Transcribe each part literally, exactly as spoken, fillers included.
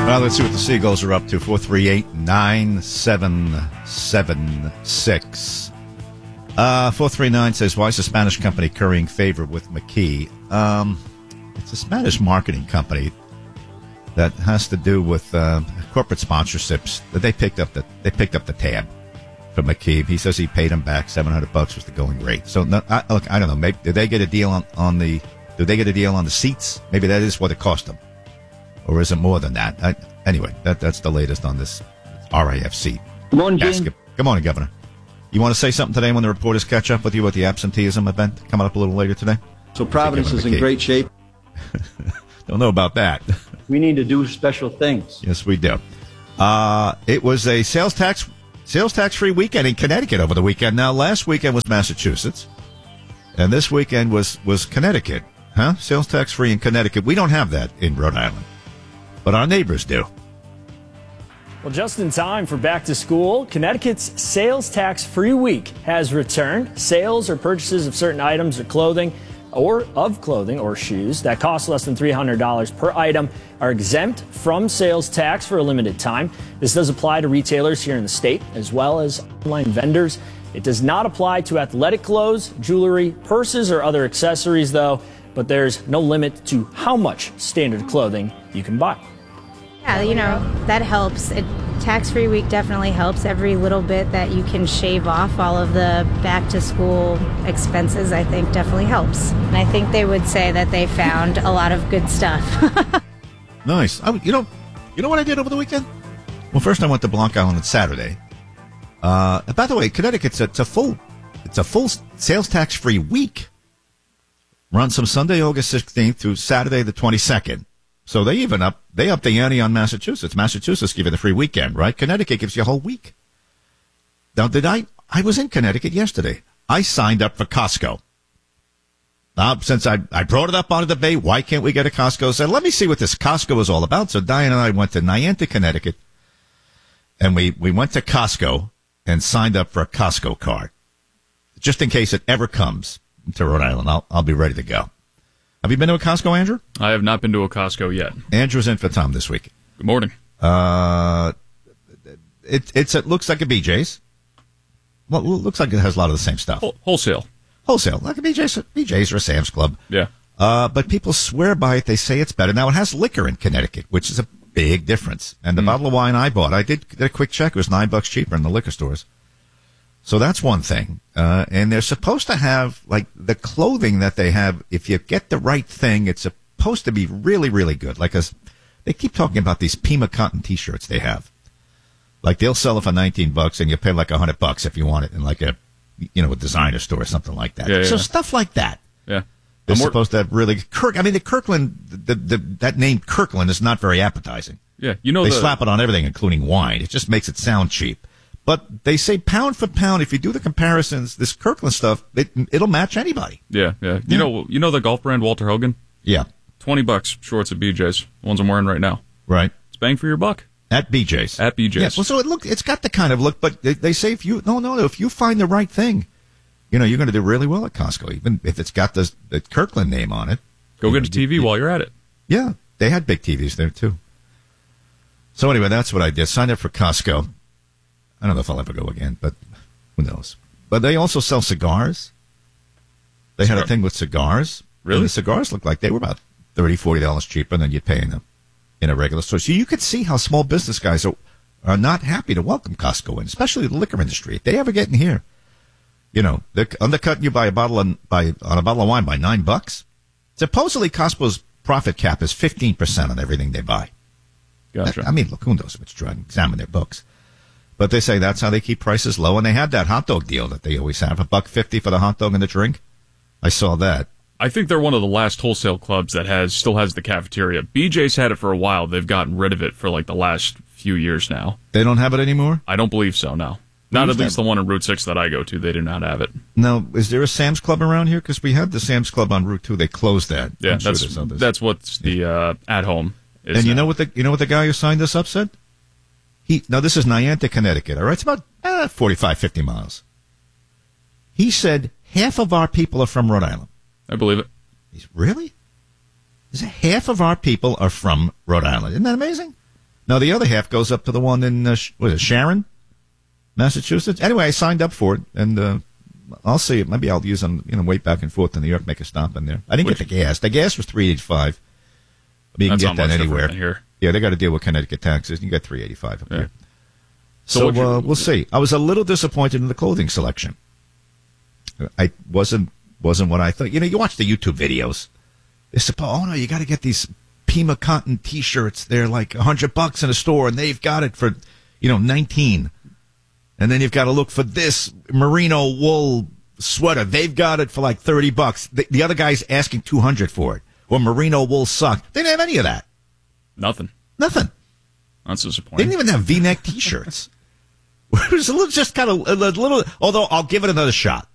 Well, let's see what the Seagulls are up to. four three eight, nine seven seven six. Uh, four three nine says, why is the Spanish company currying favor with McKee? Um, it's a Spanish marketing company that has to do with uh, corporate sponsorships. That they picked up the they picked up the tab for McKee. He says he paid him back seven hundred bucks was the going rate. So no, I, look, I don't know. Maybe did they get a deal on, on the? Did they get a deal on the seats? Maybe that is what it cost them. Or is it more than that? I, anyway, that that's the latest on this R A F C. Good morning, Gene. Good morning, Governor. You want to say something today when the reporters catch up with you about the absenteeism event coming up a little later today? So Providence is in great shape. Don't know about that. We need to do special things. Yes, we do. Uh, it was a sales tax sales tax free weekend in Connecticut over the weekend. Now, last weekend was Massachusetts, and this weekend was was Connecticut. Huh? Sales tax free in Connecticut. We don't have that in Rhode Island, but our neighbors do. Well, just in time for back to school, Connecticut's sales tax free week has returned. Sales or purchases of certain items or clothing or of clothing or shoes that cost less than three hundred dollars per item are exempt from sales tax for a limited time. This does apply to retailers here in the state as well as online vendors. It does not apply to athletic clothes, jewelry, purses, or other accessories, though, but there's no limit to how much standard clothing you can buy. Yeah, you know, that helps. It, tax-free week definitely helps. Every little bit that you can shave off all of the back-to-school expenses, I think, definitely helps. And I think they would say that they found a lot of good stuff. Nice. I, you know, you know what I did over the weekend? Well, first I went to Blanc Island on Saturday. Uh, and by the way, Connecticut's a, it's a full, it's a full sales tax-free week. Runs from Sunday, August sixteenth through Saturday the twenty-second. So they even up, they up the ante on Massachusetts. Massachusetts give you the free weekend, right? Connecticut gives you a whole week. Now, did I, I was in Connecticut yesterday. I signed up for Costco. Now, since I, I brought it up on the debate, why can't we get a Costco? I said, let me see what this Costco is all about. So Diane and I went to Niantic, Connecticut, and we, we went to Costco and signed up for a Costco card. Just in case it ever comes to Rhode Island, I'll, I'll be ready to go. Have you been to a Costco, Andrew? I have not been to a Costco yet. Andrew's in for Tom this week. Good morning. Uh, it it's it looks like a B J's. Well, it looks like it has a lot of the same stuff. Whole, wholesale. Wholesale, like a B J's, B J's or a Sam's Club. Yeah. Uh, but people swear by it. They say it's better. Now, it has liquor in Connecticut, which is a big difference. And the mm. bottle of wine I bought, I did, did a quick check. It was nine bucks cheaper in the liquor stores. So that's one thing. Uh, and they're supposed to have, like, the clothing that they have, if you get the right thing, it's supposed to be really, really good. Like, a, they keep talking about these Pima cotton T-shirts they have. Like, they'll sell it for nineteen bucks, and you pay like one hundred bucks if you want it in, like, a, you know, a designer store or something like that. Yeah, yeah, so yeah. stuff like that. Yeah. They're more- supposed to have really, Kirk, I mean, the Kirkland, the, the, that name Kirkland is not very appetizing. Yeah, you know They the- slap it on everything, including wine. It just makes it sound cheap. But they say pound for pound, if you do the comparisons, this Kirkland stuff, it, it'll match anybody. Yeah, yeah. You Yeah. know, you know the golf brand Walter Hogan? Yeah. Twenty bucks shorts at B J's. The ones I'm wearing right now. Right. It's bang for your buck. At B J's. At B J's. Yeah, well, so it look, it's got the kind of look, but they, they say if you, no, no, no, if you find the right thing, you know, you're going to do really well at Costco, even if it's got the, the Kirkland name on it. Go get a T V you, while you're at it. Yeah, they had big T Vs there, too. So anyway, that's what I did. Signed up for Costco. I don't know if I'll ever go again, but who knows. But they also sell cigars. They had a thing with cigars. Really? And the cigars looked like they were about thirty dollars, forty dollars cheaper than you'd pay in a, in a regular store. So you could see how small business guys are, are not happy to welcome Costco in, especially the liquor industry. If they ever get in here, you know, they're undercutting you by a bottle of, by, on a bottle of wine by nine bucks. Supposedly Costco's profit cap is fifteen percent on everything they buy. Gotcha. I mean, look, who knows if it's true? Examine their books. But they say that's how they keep prices low. And they had that hot dog deal that they always have, a buck fifty for the hot dog and the drink. I saw that. I think they're one of the last wholesale clubs that has still has the cafeteria. B J's had it for a while. They've gotten rid of it for like the last few years now. They don't have it anymore? I don't believe so, no. Not at least the one in Route six that I go to. They do not have it. Now, is there a Sam's Club around here? Because we had the Sam's Club on Route two. They closed that. Yeah, I'm sure that's, there's others. that's what's the uh, at-home is. And you now. know what the you know what the guy who signed this up said? He now this is Niantic, Connecticut. All right, it's about eh, forty-five, fifty miles. He said half of our people are from Rhode Island. I believe it. He's really? He said half of our people are from Rhode Island. Isn't that amazing? Now, the other half goes up to the one in, uh, what is it, Sharon, Massachusetts? Anyway, I signed up for it, and uh, I'll see it. Maybe I'll use them, you know, wait back and forth to New York, make a stop in there. I didn't Which, get the gas. The gas was three eighty-five. I mean, you can get that anywhere. Here. Yeah, they got to deal with Connecticut taxes. You get three eighty-five up yeah. here. So, so uh, we'll see. I was a little disappointed in the clothing selection. I wasn't wasn't what I thought. You know, you watch the YouTube videos. They say, oh, no, you got to get these Pima cotton T-shirts. They're like a hundred bucks in a store, and they've got it for, you know, nineteen. And then you've got to look for this merino wool sweater. They've got it for like thirty bucks. The, the other guy's asking two hundred for it. Or merino wool sock. They didn't have any of that. Nothing. Nothing. That's disappointing. They didn't even have V-neck T-shirts. It was a little, just kind of a little. Although I'll give it another shot.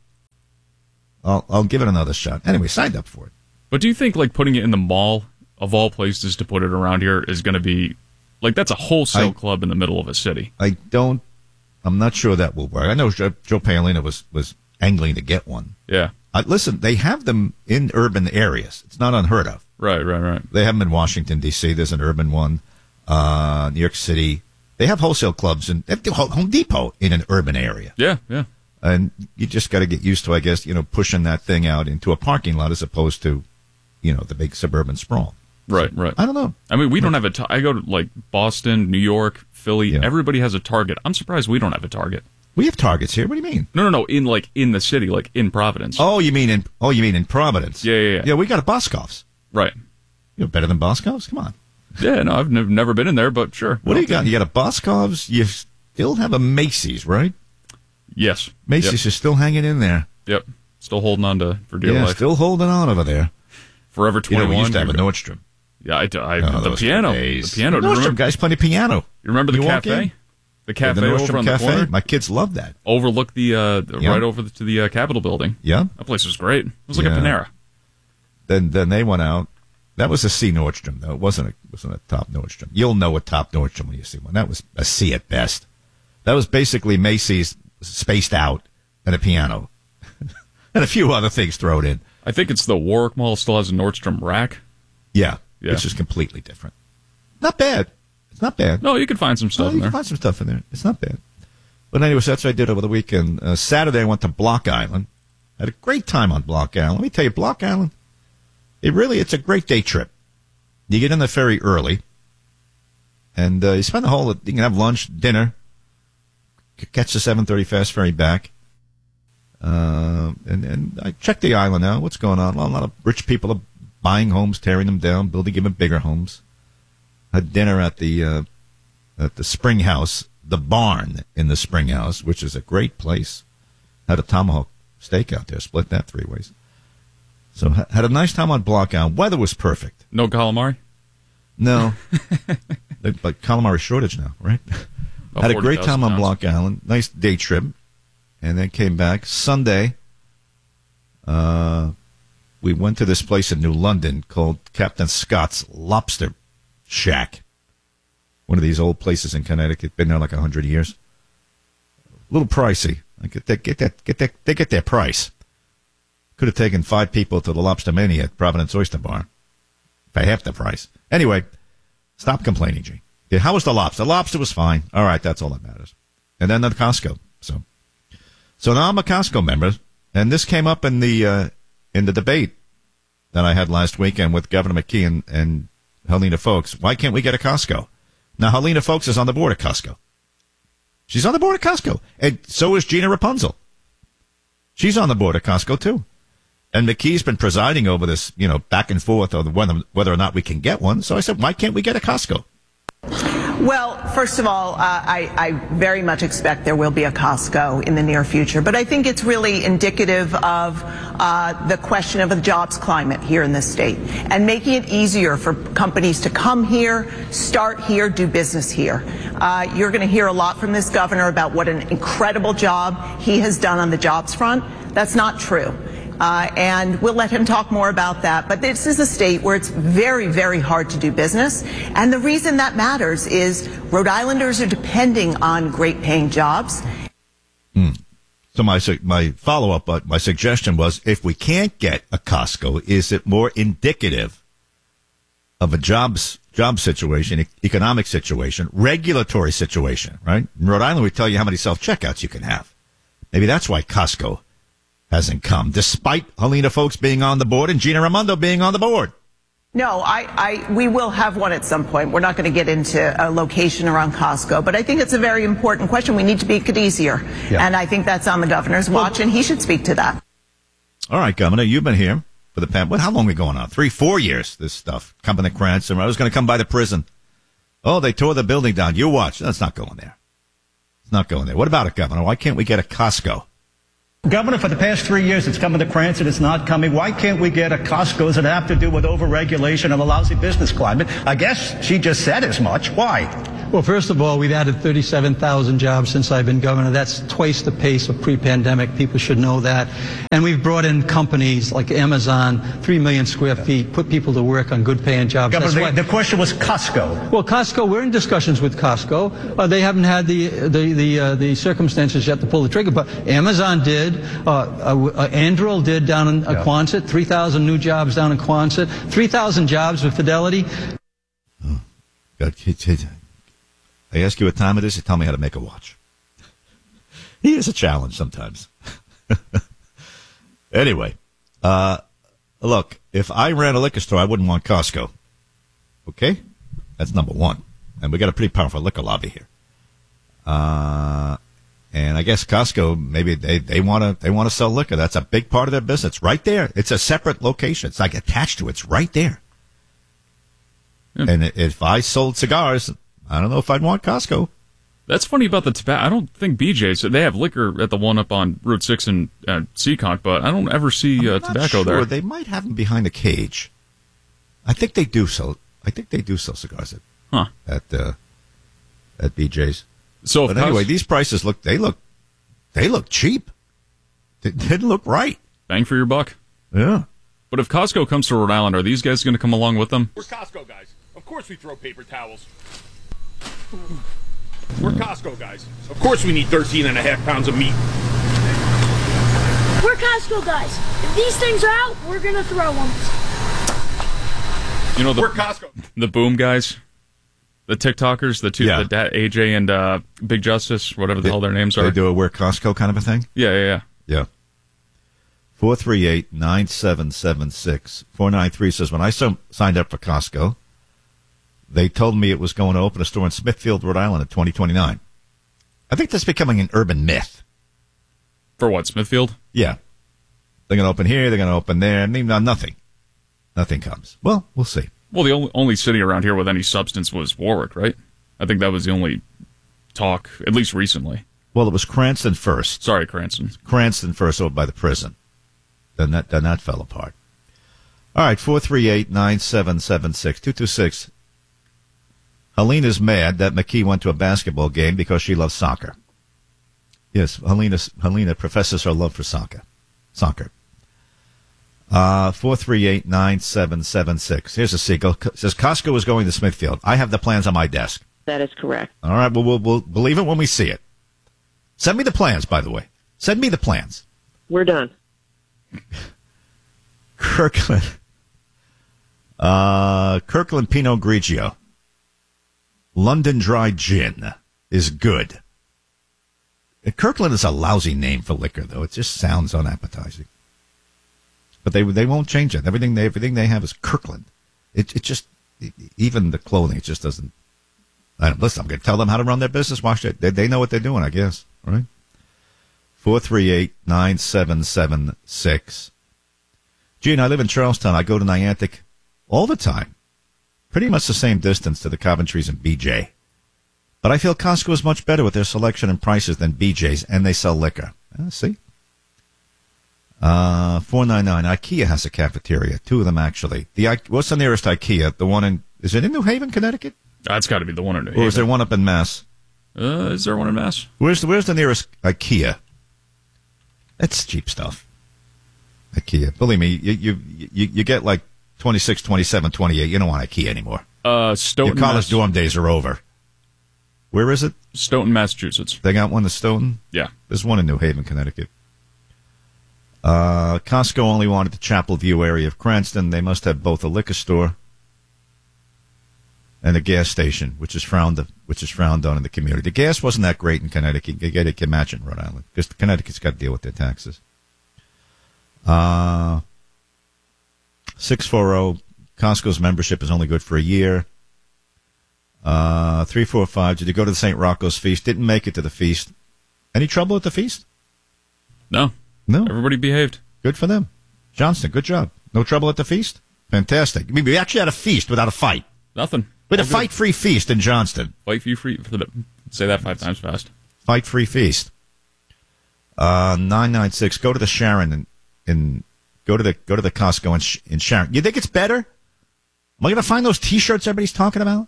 I'll I'll give it another shot. Anyway, signed up for it. But do you think like putting it in the mall of all places to put it around here is going to be like that's a wholesale I, club in the middle of a city? I don't. I'm not sure that will work. I know Joe, Joe Paolino was was angling to get one. Yeah. Uh, listen, they have them in urban areas. It's not unheard of. Right, right, right. They have them in Washington, D C There's an urban one. Uh, New York City. They have wholesale clubs and Home Depot in an urban area. Yeah, yeah. And you just got to get used to, I guess, you know, pushing that thing out into a parking lot as opposed to, you know, the big suburban sprawl. Right, so, right. I don't know. I mean, we don't have a. Ta- I go to like Boston, New York, Philly. Yeah. Everybody has a Target. I'm surprised we don't have a Target. We have Targets here. What do you mean? No, no, no. In like in the city, like in Providence. Oh, you mean in? Oh, you mean in Providence? Yeah, yeah, yeah. Yeah, we got a Boscov's. Right. You're better than Boscov's. Come on. Yeah, no, I've never, never been in there, but sure. What do you got? You got a Boscov's. You still have a Macy's, right? Yes. Macy's yep. is still hanging in there. Yep. Still holding on to for dear yeah, life. Still holding on over there. Forever twenty-one. You know, we used to have a Nordstrom. Yeah, I, I oh, the piano. The piano. The Nordstrom guys playing piano. You remember the you cafe? The cafe yeah, the over on cafe. the corner. My kids loved that. Overlook the uh, yeah. right over the, to the uh, Capitol building. Yeah, that place was great. It was like yeah. a Panera. Then then they went out. That was a C Nordstrom though. It wasn't a wasn't a top Nordstrom. You'll know a top Nordstrom when you see one. That was a C at best. That was basically Macy's spaced out and a piano and a few other things thrown in. I think it's the Warwick Mall still has a Nordstrom rack. Yeah, yeah. It's just completely different. Not bad. It's not bad. No, you can find some stuff no, in you there. You can find some stuff in there. It's not bad. But anyway, so that's what I did over the weekend. Uh, Saturday, I went to Block Island. Had a great time on Block Island. Let me tell you, Block Island, it really, it's a great day trip. You get in the ferry early, and uh, you spend the whole, you can have lunch, dinner, catch the seven thirty fast ferry back. Uh, and, and I checked the island out. What's going on? Well, a lot of rich people are buying homes, tearing them down, building even bigger homes. Had dinner at the uh, at the Spring House, the barn in the Spring House, which is a great place. Had a tomahawk steak out there, split that three ways. So had a nice time on Block Island. Weather was perfect. No calamari? No. But calamari shortage now, right? About had a great time on pounds. Block Island. Nice day trip. And then came back. Sunday, uh, we went to this place in New London called Captain Scott's Lobster Shack. One of these old places in Connecticut. Been there like a hundred years. A little pricey. I get that, get that, get that, they get their price. Could have taken five people to the Lobster Mania at Providence Oyster Bar. By half the price. Anyway, stop complaining, G. Yeah, how was the lobster? The lobster was fine. All right, that's all that matters. And then the Costco. So, so now I'm a Costco member, and this came up in the uh, in the debate that I had last weekend with Governor McKee and, and Helena Foulkes. Why can't we get a Costco? Now, Helena Foulkes is on the board of Costco. She's on the board of Costco, and so is Gina Rapunzel. She's on the board of Costco too. And McKee's been presiding over this, you know, back and forth on whether, whether or not we can get one. So I said, why can't we get a Costco? Well, first of all, uh, I, I very much expect there will be a Costco in the near future. But I think it's really indicative of uh, the question of the jobs climate here in this state and making it easier for companies to come here, start here, do business here. Uh, you're going to hear a lot from this governor about what an incredible job he has done on the jobs front. That's not true. Uh, and we'll let him talk more about that. But this is a state where it's very, very hard to do business. And the reason that matters is Rhode Islanders are depending on great paying jobs. Hmm. So my my follow-up, uh, my suggestion was, if we can't get a Costco, is it more indicative of a jobs job situation, e- economic situation, regulatory situation, right? In Rhode Island, we tell you how many self-checkouts you can have. Maybe that's why Costco hasn't come, despite Helena Folks being on the board and Gina Raimondo being on the board. No, I, I, we will have one at some point. We're not going to get into a location around Costco, but I think it's a very important question. We need to make it easier. Yeah. And I think that's on the governor's watch, and he should speak to that. All right, Governor, you've been here for the past, what, how long are we going on? Three, four years, this stuff. Coming to Cranston. I was going to come by the prison. Oh, they tore the building down. You watch. That's not going there. It's not going there. What about it, Governor? Why can't we get a Costco? Governor, for the past three years, it's coming to Cranston. It's not coming. Why can't we get a Costco? Does it have to do with overregulation of a lousy business climate? I guess she just said as much. Why? Well, first of all, we've added thirty-seven thousand jobs since I've been governor. That's twice the pace of pre-pandemic. People should know that. And we've brought in companies like Amazon, three million square feet, put people to work on good paying jobs. Governor, That's the, why, the question was Costco. Well, Costco, we're in discussions with Costco. Uh, they haven't had the the the, uh, the circumstances yet to pull the trigger, but Amazon did. Uh, uh, uh, Anduril did down in uh, yeah. Quonset. three thousand new jobs down in Quonset. three thousand jobs with Fidelity. Oh, God, I ask you what time it is, you tell me how to make a watch. He is a challenge sometimes. Anyway, uh, look, if I ran a liquor store, I wouldn't want Costco. Okay? That's number one. And we got a pretty powerful liquor lobby here. Uh, and I guess Costco, maybe they, they want to they want to sell liquor. That's a big part of their business. Right there. It's a separate location. It's like attached to it. It's right there. Hmm. And if I sold cigars, I don't know if I'd want Costco. That's funny about the tobacco. I don't think B J's, they have liquor at the one up on Route six in uh, Seekonk, but I don't ever see uh, tobacco sure. there. They might have them behind the cage. I think they do sell. I think they do sell cigars at huh. at uh, at B J's. So, but anyway, these prices look they look they look cheap. They didn't look right. Bang for your buck. Yeah. But if Costco comes to Rhode Island, are these guys going to come along with them? We're Costco guys. Of course we throw paper towels. We're Costco guys. Of course we need thirteen and a half pounds of meat. We're Costco guys. If these things are out, we're going to throw them. You know, the, we're Costco. The Boom guys, the TikTokers, the two, yeah. the da- A J and uh, Big Justice, whatever the they, hell their names are. They do a we're Costco kind of a thing? Yeah, yeah, yeah. Yeah. four three eight, nine seven seven six. four nine three says, when I so, signed up for Costco, they told me it was going to open a store in Smithfield, Rhode Island in twenty twenty-nine. I think that's becoming an urban myth. For what, Smithfield? Yeah. They're going to open here, they're going to open there, and even nothing. Nothing comes. Well, we'll see. Well, the only, only city around here with any substance was Warwick, right? I think that was the only talk, at least recently. Well, it was Cranston first. Sorry, Cranston. Cranston first over by the prison. Then that, then that fell apart. All right, four three eight, nine seven seven six. two two six. Helena's mad that McKee went to a basketball game because she loves soccer. Yes, Helena, Helena professes her love for soccer. Soccer. Uh, four three eight, nine seven seven six. Here's a seagull. It says Costco is going to Smithfield. I have the plans on my desk. That is correct. All right, well, we'll, we'll believe it when we see it. Send me the plans, by the way. Send me the plans. We're done. Kirkland. Uh, Kirkland Pinot Grigio. London Dry Gin is good. Kirkland is a lousy name for liquor, though. It just sounds unappetizing. But they they won't change it. Everything they everything they have is Kirkland. It it just even the clothing it just doesn't. I don't, listen, I'm going to tell them how to run their business. Watch it. They they know what they're doing, I guess. All right. Four three eight nine seven seven six. Gene, I live in Charlestown. I go to Niantic all the time. Pretty much the same distance to the Coventries and B J. But I feel Costco is much better with their selection and prices than B J's, and they sell liquor. Uh, see? Uh, four ninety-nine. IKEA has a cafeteria. Two of them, actually. The What's the nearest IKEA? The one in... Is it in New Haven, Connecticut? That's got to be the one in New Haven. Or is there one up in Mass? Uh, is there one in Mass? Where's the, where's the nearest IKEA? That's cheap stuff. IKEA. Believe me, you you, you, you get like twenty-six, twenty-seven, twenty-eight. You don't want IKEA anymore. Uh, Stoughton, Your college Mass- dorm days are over. Where is it? Stoughton, Massachusetts. They got one in Stoughton? Yeah. There's one in New Haven, Connecticut. Uh, Costco only wanted the Chapel View area of Cranston. They must have both a liquor store and a gas station, which is frowned which is frowned on in the community. The gas wasn't that great in Connecticut. You can imagine Rhode Island, because Connecticut's got to deal with their taxes. Uh, six forty, Costco's membership is only good for a year. Uh, three forty-five, did you go to the Saint Rocco's feast? Didn't make it to the feast. Any trouble at the feast? No. No. Everybody behaved. Good for them. Johnston, good job. No trouble at the feast? Fantastic. I mean, we actually had a feast without a fight. Nothing. We had a fight-free feast in Johnston. Fight-free free. Say that five times fast. Fight-free feast. Uh, nine ninety-six, go to the Sharon and, and go to the go to the Costco in, in Sharon. You think it's better? Am I going to find those T-shirts everybody's talking about?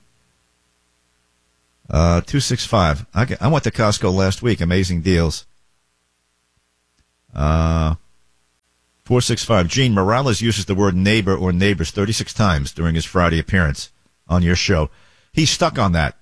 Uh, two sixty-five. I, I went to Costco last week. Amazing deals. Uh, four sixty-five. Gene, Morales uses the word neighbor or neighbors thirty-six times during his Friday appearance on your show. He's stuck on that.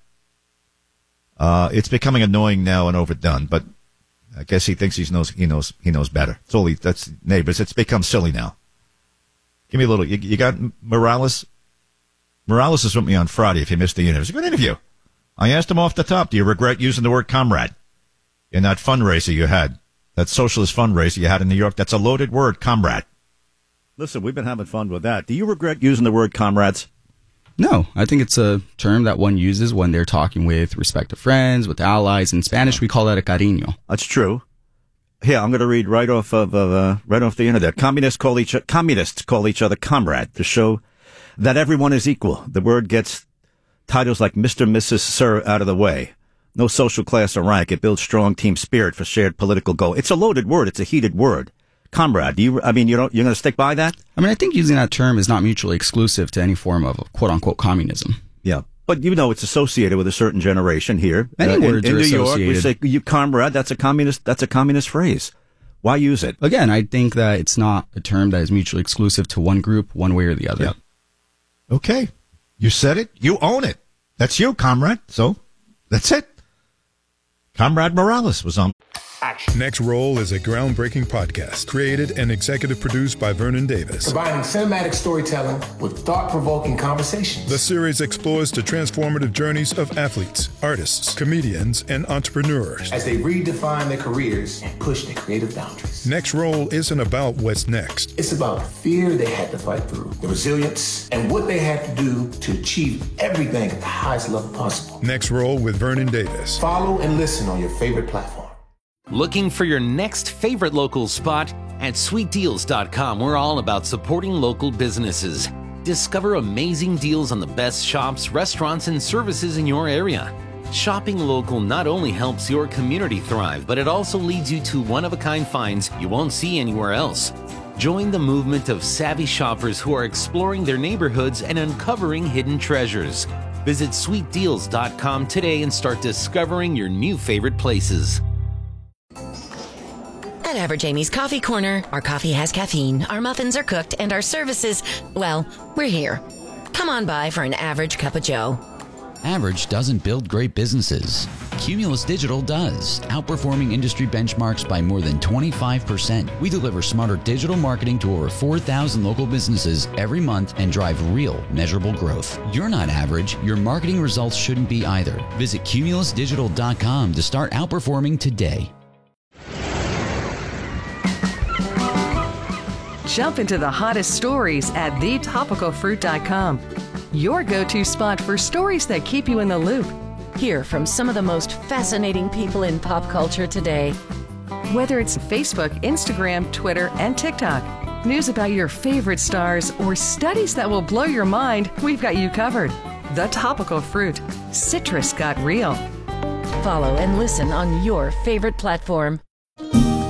Uh, it's becoming annoying now and overdone, but I guess he thinks he knows he knows he knows better. It's all he, that's neighbors. It's become silly now. Give me a little. You, you got Morales. Morales is with me on Friday. If you missed the interview, it was a good interview. I asked him off the top, do you regret using the word comrade in that fundraiser you had, that socialist fundraiser you had in New York? That's a loaded word, comrade. Listen, we've been having fun with that. Do you regret using the word comrades? No, I think it's a term that one uses when they're talking with respective friends, with allies. In Spanish, we call that a cariño. That's true. Here, I'm going to read right off of uh, right off the internet. Communists call each communists call each other comrade to show that everyone is equal. The word gets titles like Mister, Missus, Sir out of the way. No social class or rank. It builds strong team spirit for shared political goal. It's a loaded word. It's a heated word. Comrade. Do you? I mean, you don't. You're going to stick by that? I mean, I think using that term is not mutually exclusive to any form of quote unquote communism. Yeah, but you know, it's associated with a certain generation here. Many uh, words in, in are New York, associated. we say you comrade. That's a communist. That's a communist phrase. Why use it? Again, I think that it's not a term that is mutually exclusive to one group, one way or the other. Yeah. Okay, you said it. You own it. That's you, comrade. So that's it. Comrade Morales was on. Action. Next Roll is a groundbreaking podcast created and executive produced by Vernon Davis. Combining cinematic storytelling with thought-provoking conversations. The series explores the transformative journeys of athletes, artists, comedians, and entrepreneurs as they redefine their careers and push their creative boundaries. Next Roll isn't about what's next. It's about the fear they had to fight through, the resilience, and what they had to do to achieve everything at the highest level possible. Next Roll with Vernon Davis. Follow and listen on your favorite platform. Looking for your next favorite local spot? At sweet deals dot com, we're all about supporting local businesses. Discover amazing deals on the best shops, restaurants, and services in your area. Shopping local not only helps your community thrive, but it also leads you to one-of-a-kind finds you won't see anywhere else. Join the movement of savvy shoppers who are exploring their neighborhoods and uncovering hidden treasures. Visit sweet deals dot com today and start discovering your new favorite places. At Average Amy's Coffee Corner, our coffee has caffeine, our muffins are cooked, and our services, well, we're here. Come on by for an average cup of joe. Average doesn't build great businesses. Cumulus Digital does, outperforming industry benchmarks by more than twenty-five percent. We deliver smarter digital marketing to over four thousand local businesses every month and drive real, measurable growth. You're not average. Your marketing results shouldn't be either. Visit cumulus digital dot com to start outperforming today. Jump into the hottest stories at the topical fruit dot com. Your go-to spot for stories that keep you in the loop. Hear from some of the most fascinating people in pop culture today. Whether it's Facebook, Instagram, Twitter, and TikTok, news about your favorite stars, or studies that will blow your mind, we've got you covered. The Topical Fruit. Citrus got real. Follow and listen on your favorite platform.